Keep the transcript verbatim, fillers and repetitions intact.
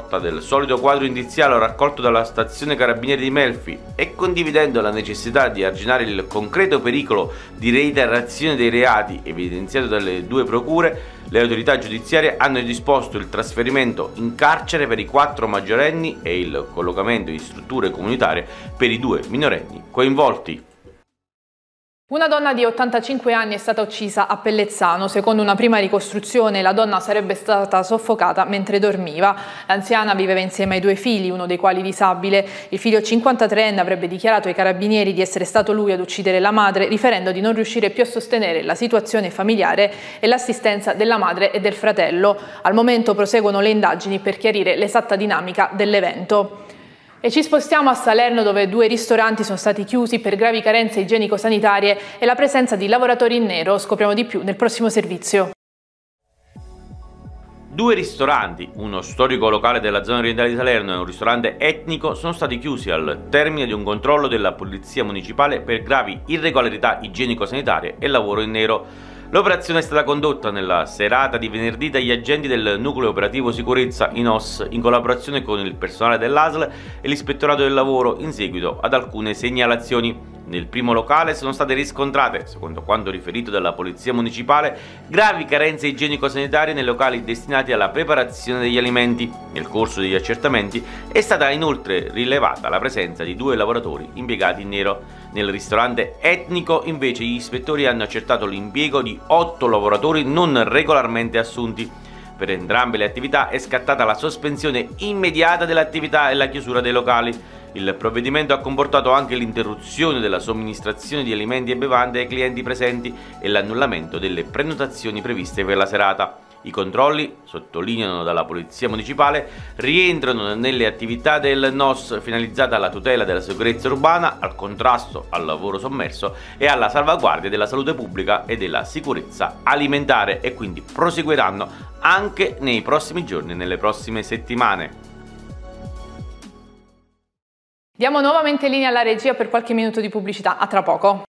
condotta del solido quadro indiziario raccolto dalla stazione Carabinieri di Melfi e condividendo la necessità di arginare il concreto pericolo di reiterazione dei reati evidenziato dalle due procure, le autorità giudiziarie hanno disposto il trasferimento in carcere per i quattro maggiorenni e il collocamento in strutture comunitarie per i due minorenni coinvolti. Una donna di ottantacinque anni è stata uccisa a Pellezzano. Secondo una prima ricostruzione, la donna sarebbe stata soffocata mentre dormiva. L'anziana viveva insieme ai due figli, uno dei quali disabile. Il figlio cinquantatreenne avrebbe dichiarato ai carabinieri di essere stato lui ad uccidere la madre, riferendo di non riuscire più a sostenere la situazione familiare e l'assistenza della madre e del fratello. Al momento proseguono le indagini per chiarire l'esatta dinamica dell'evento. E ci spostiamo a Salerno, dove due ristoranti sono stati chiusi per gravi carenze igienico-sanitarie e la presenza di lavoratori in nero. Scopriamo di più nel prossimo servizio. Due ristoranti, uno storico locale della zona orientale di Salerno e un ristorante etnico, sono stati chiusi al termine di un controllo della polizia municipale per gravi irregolarità igienico-sanitarie e lavoro in nero. L'operazione è stata condotta nella serata di venerdì dagli agenti del Nucleo Operativo Sicurezza I N O S in collaborazione con il personale dell'A S L e l'Ispettorato del Lavoro in seguito ad alcune segnalazioni. Nel primo locale sono state riscontrate, secondo quanto riferito dalla Polizia Municipale, gravi carenze igienico-sanitarie nei locali destinati alla preparazione degli alimenti. Nel corso degli accertamenti è stata inoltre rilevata la presenza di due lavoratori impiegati in nero. Nel ristorante etnico, invece, gli ispettori hanno accertato l'impiego di otto lavoratori non regolarmente assunti. Per entrambe le attività è scattata la sospensione immediata dell'attività e la chiusura dei locali. Il provvedimento ha comportato anche l'interruzione della somministrazione di alimenti e bevande ai clienti presenti e l'annullamento delle prenotazioni previste per la serata. I controlli, sottolineano dalla Polizia Municipale, rientrano nelle attività del N O S finalizzate alla tutela della sicurezza urbana, al contrasto al lavoro sommerso e alla salvaguardia della salute pubblica e della sicurezza alimentare, e quindi proseguiranno anche nei prossimi giorni e nelle prossime settimane. Diamo nuovamente linea alla regia per qualche minuto di pubblicità. A tra poco.